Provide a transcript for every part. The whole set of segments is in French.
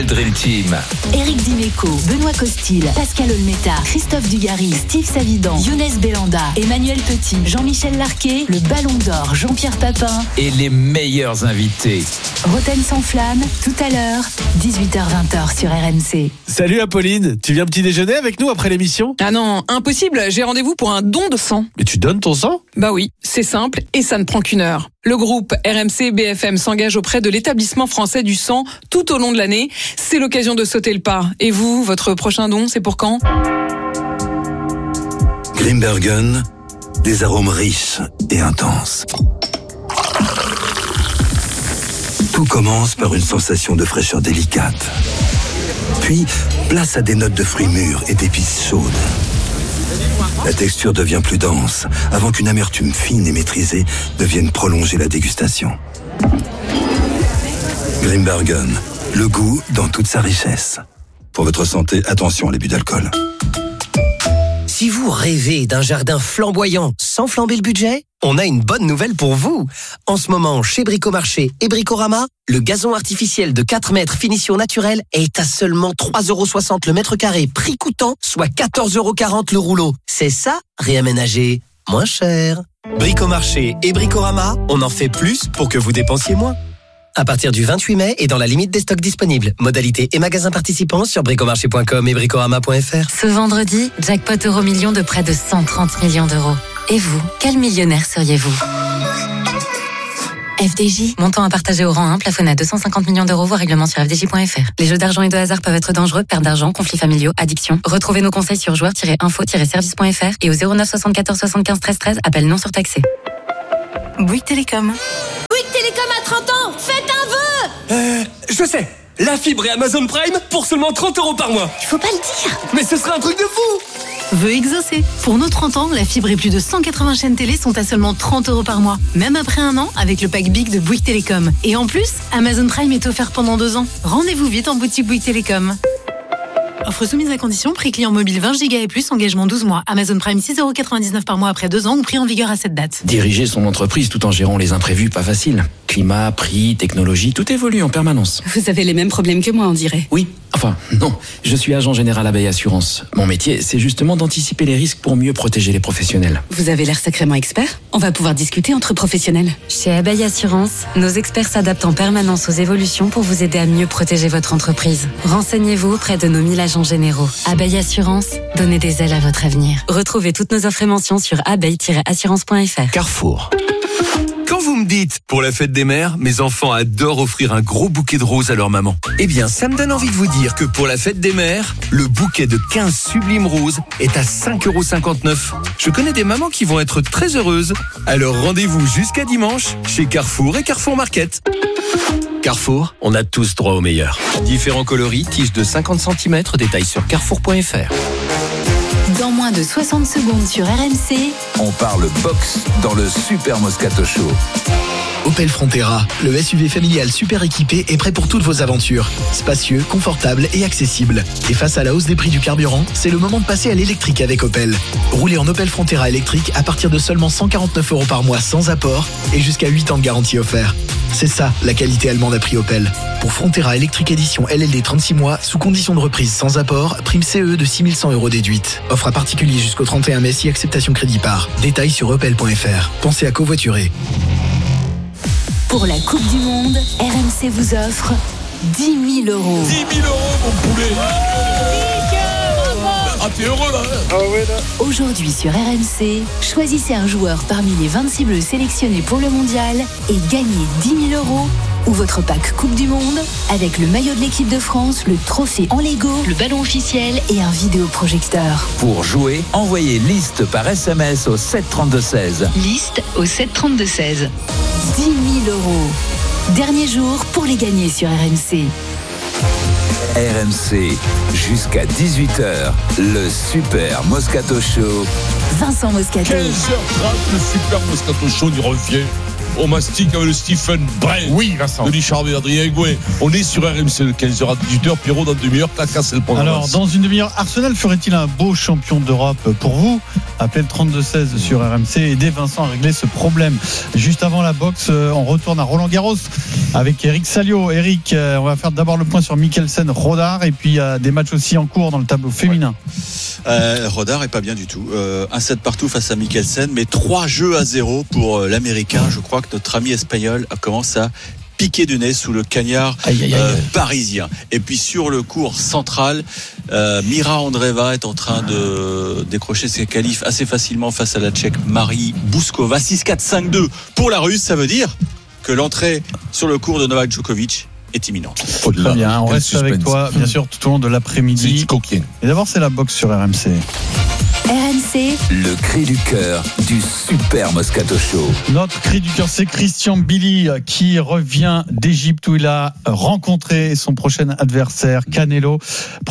Dream Team. Éric Dimeco, Benoît Costil, Pascal Olmeta, Christophe Dugarry, Steve Savidan, Younes Bellanda, Emmanuel Petit, Jean-Michel Larquet, le Ballon d'Or, Jean-Pierre Papin. Et les meilleurs invités. Roten sans flamme, tout à l'heure, 18h-20h sur RMC. Salut Apolline, tu viens petit déjeuner avec nous après l'émission ? Ah non, impossible, j'ai rendez-vous pour un don de sang. Mais tu donnes ton sang ? Bah oui, c'est simple et ça ne prend qu'une heure. Le groupe RMC BFM s'engage auprès de l'établissement français du sang tout au long de l'année. C'est l'occasion de sauter le pas. Et vous, votre prochain don, c'est pour quand ? Grimbergen, des arômes riches et intenses. Tout commence par une sensation de fraîcheur délicate. Puis, place à des notes de fruits mûrs et d'épices chaudes. La texture devient plus dense, avant qu'une amertume fine et maîtrisée ne vienne prolonger la dégustation. Grimbergen, le goût dans toute sa richesse. Pour votre santé, attention à l'abus d'alcool. Si vous rêvez d'un jardin flamboyant sans flamber le budget, on a une bonne nouvelle pour vous. En ce moment, chez Bricomarché et Bricorama, le gazon artificiel de 4 mètres finition naturelle est à seulement 3,60 € le mètre carré, prix coûtant, soit 14,40 € le rouleau. C'est ça, réaménager moins cher. Bricomarché et Bricorama, on en fait plus pour que vous dépensiez moins. À partir du 28 mai et dans la limite des stocks disponibles. Modalités et magasins participants sur bricomarché.com et bricorama.fr. Ce vendredi, jackpot Euro-Million de près de 130 millions d'euros. Et vous, quel millionnaire seriez-vous ? FDJ, montant à partager au rang 1, plafonné à 250 millions d'euros, voire règlement sur fdj.fr. Les jeux d'argent et de hasard peuvent être dangereux, perte d'argent, conflits familiaux, addiction. Retrouvez nos conseils sur joueurs-info-service.fr et au 09 74 75 13 13, appel non surtaxé. Bouygues Télécom. Bouygues Télécom a 30 ans, faites un vœu. Je sais, la fibre et Amazon Prime pour seulement 30 € par mois. Il faut pas le dire. Mais ce serait un truc de fou. Vœu exaucé. Pour nos 30 ans, la fibre et plus de 180 chaînes télé sont à seulement 30 € par mois. Même après un an, avec le pack Big de Bouygues Télécom. Et en plus, Amazon Prime est offert pendant 2 ans. Rendez-vous vite en boutique Bouygues Télécom. Offre soumise à condition, prix client mobile 20 Go et plus, engagement 12 mois. Amazon Prime 6,99 € par mois après 2 ans ou prix en vigueur à cette date. Diriger son entreprise tout en gérant les imprévus, pas facile. Climat, prix, technologie, tout évolue en permanence. Vous avez les mêmes problèmes que moi, on dirait. Oui, enfin, non. Je suis agent général Abeille Assurance. Mon métier, c'est justement d'anticiper les risques pour mieux protéger les professionnels. Vous avez l'air sacrément expert. On va pouvoir discuter entre professionnels. Chez Abeille Assurance, nos experts s'adaptent en permanence aux évolutions pour vous aider à mieux protéger votre entreprise. Renseignez-vous auprès de nos 1000 agents généraux. Abeille Assurance, donnez des ailes à votre avenir. Retrouvez toutes nos offres et mentions sur abeille-assurance.fr. Carrefour. Quand vous me dites, pour la fête des mères, mes enfants adorent offrir un gros bouquet de roses à leur maman. Eh bien, ça me donne envie de vous dire que pour la fête des mères, le bouquet de 15 sublimes roses est à 5,59 €. Je connais des mamans qui vont être très heureuses. Alors rendez-vous jusqu'à dimanche chez Carrefour et Carrefour Market. Carrefour, on a tous droit au meilleur. Différents coloris, tiges de 50 cm, détails sur carrefour.fr. Dans moins de 60 secondes sur RMC, On parle boxe dans le Super Moscato Show. Opel Frontera, le SUV familial super équipé est prêt pour toutes vos aventures. Spacieux, confortable et accessible. Et face à la hausse des prix du carburant, c'est le moment de passer à l'électrique avec Opel. Roulez en Opel Frontera électrique à partir de seulement 149 € par mois sans apport et jusqu'à 8 ans de garantie offert. C'est ça, la qualité allemande à prix Opel. Pour Frontera électrique édition LLD 36 mois, sous condition de reprise sans apport, prime CE de 6 100 € déduite. Offre à particulier jusqu'au 31 mai si acceptation crédit par. Détails sur opel.fr. Pensez à covoiturer. pour la Coupe du Monde, RMC vous offre 10 000 €. 10 000 €, mon poulet. Ah, t'es heureux là. Ah ouais là. Aujourd'hui sur RMC, choisissez un joueur parmi les 26 bleus sélectionnés pour le mondial et gagnez 10 000 € ou votre pack Coupe du Monde avec le maillot de l'équipe de France, le trophée en Lego, le ballon officiel et un vidéoprojecteur. Pour jouer, envoyez liste par SMS au 732-16. Liste au 732-16. 10 000 €. Dernier jour pour les gagner sur RMC. RMC, jusqu'à 18h, le Super Moscato Show. Vincent Moscato. 15h30, le Super Moscato Show, il revient. au mastic avec le Stephen Brent. Oui, Vincent. De Richard et Adrien Gouin. On est sur RMC de 15h à 18h. Pierrot, dans une demi-heure, Clacas, c'est le programme. Alors, dans une demi-heure, Arsenal ferait-il un beau champion d'Europe pour vous? Appelez le 32-16 sur RMC. Aidez Vincent à régler ce problème. Juste avant la boxe, on retourne à Roland-Garros avec Eric Salio. Eric, on va faire d'abord le point sur Mikkelsen, Rodar, et puis il y a des matchs aussi en cours dans le tableau féminin. Rodar est pas bien du tout. 1-7 partout face à Mikkelsen, mais 3-0 pour l'Américain. Je crois que notre ami espagnol commence à piquer du nez sous le cagnard parisien. Et puis sur le court central, Mira Andreeva est en train de décrocher ses qualifs assez facilement face à la Tchèque Marie Bouskova. 6-4-5-2 pour la Russe, ça veut dire que l'entrée sur le court de Novak Djokovic est imminente. Très bien, on reste avec toi bien sûr tout au long de l'après-midi. Et d'abord c'est la boxe sur RMC. RMC, le cri du cœur du Super Moscato Show. Notre cri du cœur, c'est Christian Billy qui revient d'Égypte où il a rencontré son prochain adversaire Canelo.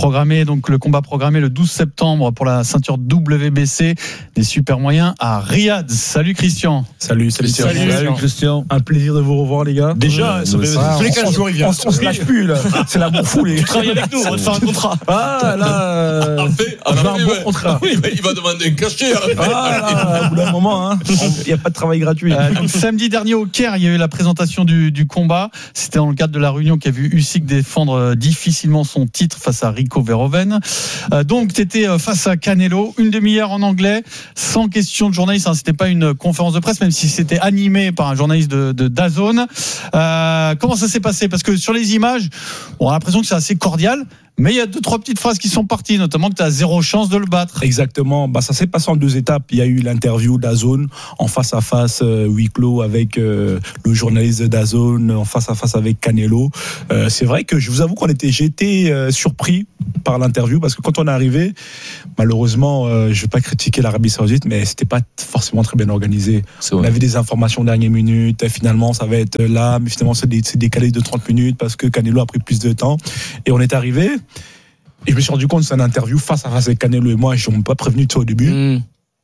Donc le combat programmé le 12 septembre pour la ceinture WBC des super moyens à Riyad. Salut Christian. Salut Christian. Un plaisir de vous revoir les gars. Déjà, tous les 15 jours il vient. On se lâche plus là. C'est la bouffoule. Tu travailles avec nous, on va te faire un contrat. Ah là, on a un bon contrat. Il va demander un cachet. Au bout d'un moment, il n'y a pas de travail gratuit. Donc, samedi dernier au Caire, il y a eu la présentation du combat. C'était dans le cadre de la réunion qui a vu Usyk défendre difficilement son titre face à Rico Verhoeven. Donc, tu étais face à Canelo, une demi-heure en anglais, sans question de journaliste. C'était pas une conférence de presse, même si c'était animé par un journaliste de DAZN. Comment ça s'est passé? Parce que sur les images, on a l'impression que c'est assez cordial. Mais il y a 2-3 petites phrases qui sont parties, notamment que tu as zéro chance de le battre. Exactement. Ça s'est passé en 2 étapes. Il y a eu l'interview d'A-Zone en face à face, huis clos avec le journaliste d'A-Zone, en face à face avec Canelo. C'est vrai que je vous avoue j'ai été surpris par l'interview parce que quand on est arrivé, malheureusement, je vais pas critiquer l'Arabie Saoudite, mais c'était pas forcément très bien organisé. On avait des informations dernière minute. Finalement, ça va être là, mais finalement, c'est décalé de 30 minutes parce que Canelo a pris plus de temps. Et on est arrivé. Et je me suis rendu compte que c'est une interview face à face avec Canelo et moi, ils m'ont pas prévenu de ça au début.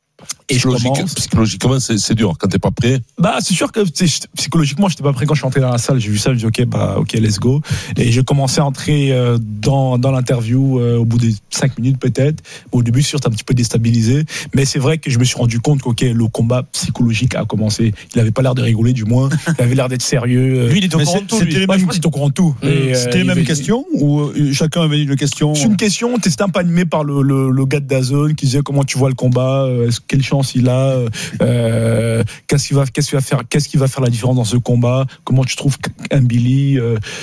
Et psychologiquement, c'est dur quand t'es pas prêt. C'est sûr que psychologiquement, j'étais pas prêt quand je suis entré dans la salle. J'ai vu ça, je me dis ok, let's go. Et j'ai commencé à entrer dans l'interview au bout de 5 minutes peut-être. Au début, sûr, j'étais un petit peu déstabilisé, mais c'est vrai que je me suis rendu compte que le combat psychologique a commencé. Il avait pas l'air de rigoler, du moins. Il avait l'air d'être sérieux. Lui, il était au courant de tout. C'était au courant de tout. C'était les mêmes questions ou chacun avait une question? C'est une question. C'était un peu animé par le gars de DAZN qui disait comment tu vois le combat, quelle chance il a, qu'est-ce qui va faire la différence dans ce combat, comment tu trouves un Billy,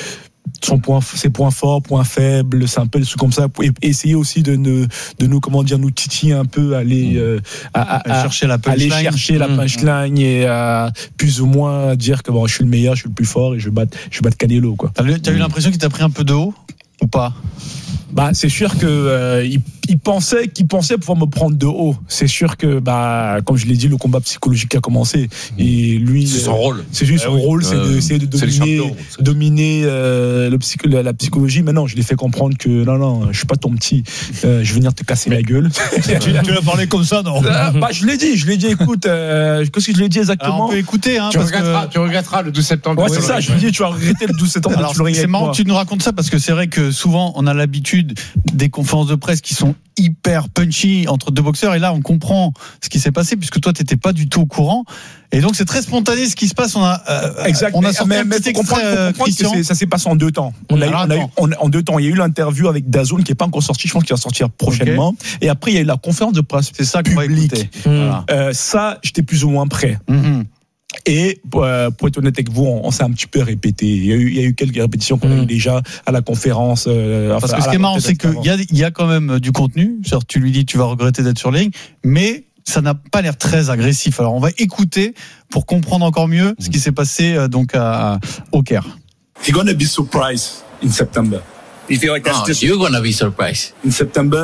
ses points forts, points faibles, c'est un peu des trucs comme ça, et essayer aussi de nous titiller un peu, aller chercher la punchline et plus ou moins dire que je suis le meilleur, je suis le plus fort et je vais battre Canelo, quoi. T'as eu l'impression qu'il t'a pris un peu de haut ou pas? C'est sûr que il pensait pouvoir me prendre de haut. C'est sûr que comme je l'ai dit, le combat psychologique a commencé et lui c'est son rôle. C'est juste son rôle, c'est d'essayer de dominer la psychologie. Mais non, je lui ai fait comprendre que non, je suis pas ton petit, je vais venir te casser la gueule. Tu l'as parlé comme ça, non? Je l'ai dit, écoute, qu'est-ce que je l'ai dit exactement? Alors on peut écouter, tu regretteras le 12 septembre. Ouais, c'est ça, je lui ai dit, tu vas regretter le 12 septembre. Alors c'est marrant que tu nous racontes ça parce que c'est vrai que souvent on a l'habitude des conférences de presse qui sont hyper punchy entre deux boxeurs et là on comprend ce qui s'est passé puisque toi t'étais pas du tout au courant et donc c'est très spontané ce qui se passe. On a sorti un petit extrait, Christian. Ça s'est passé en 2 temps. En 2 temps, il y a eu l'interview avec DAZN qui est pas encore sortie, je pense qu'il va sortir prochainement. Et après il y a eu la conférence de presse. C'est ça qu'on va écouter. Ça, j'étais plus ou moins prêt. Et pour être honnête avec vous, on s'est un petit peu répété. Il y a eu quelques répétitions qu'on a eu déjà à la conférence. Parce que ce qui est marrant, c'est qu'il y a quand même du contenu. C'est-à-dire, tu lui dis tu vas regretter d'être sur la ligne, mais ça n'a pas l'air très agressif. Alors on va écouter pour comprendre encore mieux ce qui s'est passé donc au Caire. You're gonna be surprised in September. You feel like that's just... You're gonna be surprised. In September,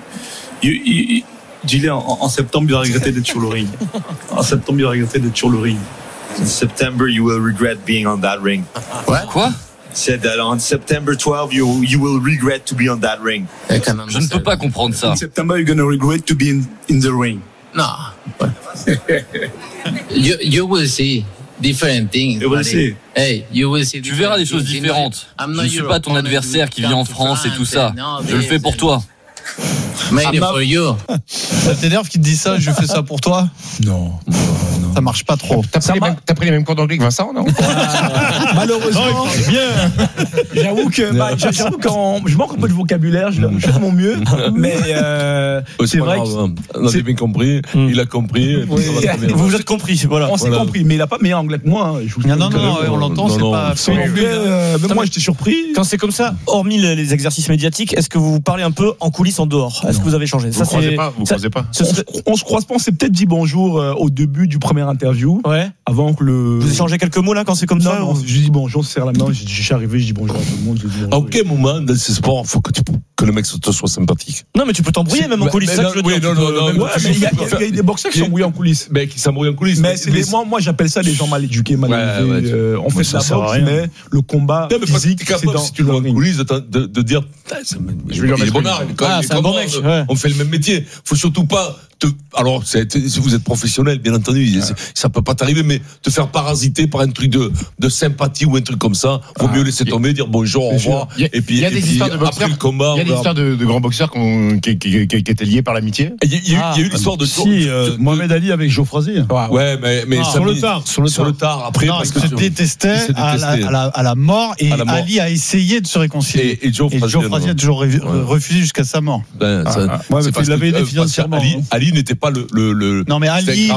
Gilles, en septembre, il va regretter d'être sur le ring. En septembre, il va regretter d'être sur le ring. In September, you will regret being on that ring. What? Quoi? Said that on September 12, you will regret to be on that ring. Je ne peux pas comprendre ça. In September, you're going to regret to be in the ring. No. You will see. different things. You will see. Hey, you will see. Tu verras des choses différentes. Je ne suis pas ton adversaire qui vit en France et tout ça. Je le fais pour toi. Made it for you. Ça t'énerve qu'il te dise ça, je fais ça pour toi? Non. Ça marche pas trop. T'as pris les mêmes cours d'anglais que Vincent, non? Malheureusement, j'avoue que je manque un peu de vocabulaire, je fais de mon mieux, mais c'est vrai que on a bien compris, il a compris. Oui. Vous vous êtes compris, voilà. On s'est compris, mais il a pas meilleur anglais que moi. Non, on l'entend, c'est pas même moi j'étais surpris. Quand c'est comme ça, hormis les exercices médiatiques, est-ce que vous parlez un peu en coulisses en dehors? Est-ce que vous avez changé? Vous croisez pas? On se croise pas, on s'est peut-être dit bonjour au début du premier interview. Ouais. Avant que le. Vous échangez quelques mots là quand c'est comme ça? Non, je dis bonjour, je serre la main, je suis arrivé, je dis bonjour à tout le monde. À aucun moment dans ces sports, il faut que le mec te soit sympathique. Non, mais tu peux t'embrouiller même en coulisses. Oui, non. Il y a des boxeurs qui s'embrouillent en coulisses. Qui s'embrouillent en coulisses. Mais moi, j'appelle ça des gens mal éduqués, mal élevés. On fait de la boxe, mais le combat physique, c'est dans. Si tu le vois en coulisses, de dire, je vais lui remettre bon art. C'est un bon mec. On fait le même métier. Faut surtout pas. Alors, si vous êtes professionnel, bien entendu, ça peut pas t'arriver, mais te faire parasiter par un truc de sympathie ou un truc comme ça, vaut mieux laisser tomber, dire bonjour, au revoir, et puis il y a des histoires de boxeurs, après le combat. Il y a des histoires de grands boxeurs qui étaient liés par l'amitié. Il y a eu l'histoire de Mohamed Ali avec Joe Frazier. Ouais, mais sur le tard. Après, parce que se détestaient à la mort, et Ali a essayé de se réconcilier. Et Joe Frazier a toujours refusé jusqu'à sa mort. Ouais, mais il l'avait aidé financièrement. Ali n'était pas le. Non, mais Ali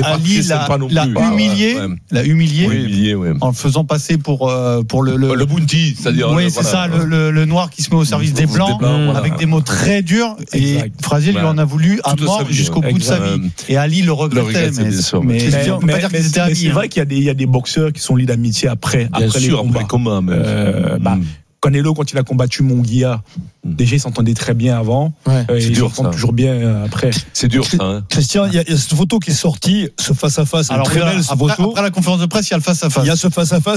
l'a humilié en le faisant passer pour le bounty, c'est-à-dire. Oui, c'est ça, le noir qui se met au service des blancs, avec des mots très durs. Et Frazier lui en a voulu à mort jusqu'au bout de sa vie. Et Ali le regrettait, mais on peut pas dire qu'ils étaient amis. C'est vrai qu'il y a des boxeurs qui sont liés d'amitié après les combats. Canelo, quand il a combattu Munguia, déjà ils s'entendaient très bien avant. C'est dur, ça. Toujours bien après. C'est dur, ça. Christian, il y a cette photo qui est sortie, ce face-à-face. Alors, très belle, cette photo. Après la conférence de presse, il y a le face-à-face. Il y a ce face-à-face.